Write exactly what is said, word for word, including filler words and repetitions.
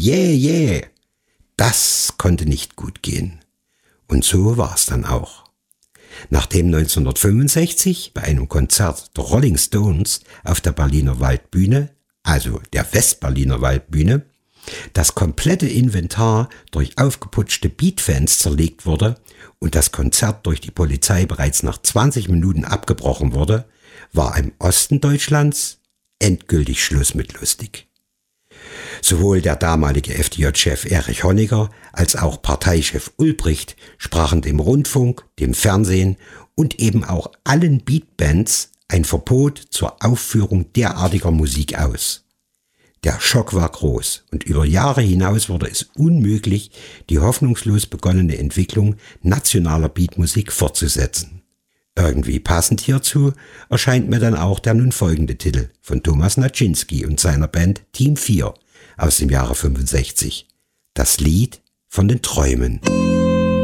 Yeah, yeah. Das konnte nicht gut gehen. Und so war es dann auch. Nachdem neunzehnhundertfünfundsechzig bei einem Konzert der Rolling Stones auf der Berliner Waldbühne, also der Westberliner Waldbühne, das komplette Inventar durch aufgeputschte Beat-Fans zerlegt wurde und das Konzert durch die Polizei bereits nach zwanzig Minuten abgebrochen wurde, war im Osten Deutschlands endgültig Schluss mit lustig. Sowohl der damalige F D J-Chef Erich Honecker als auch Parteichef Ulbricht sprachen dem Rundfunk, dem Fernsehen und eben auch allen Beatbands ein Verbot zur Aufführung derartiger Musik aus. Der Schock war groß und über Jahre hinaus wurde es unmöglich, die hoffnungslos begonnene Entwicklung nationaler Beatmusik fortzusetzen. Irgendwie passend hierzu erscheint mir dann auch der nun folgende Titel von Thomas Naczynski und seiner Band Team vier aus dem Jahre fünfundsechzig. Das Lied von den Träumen.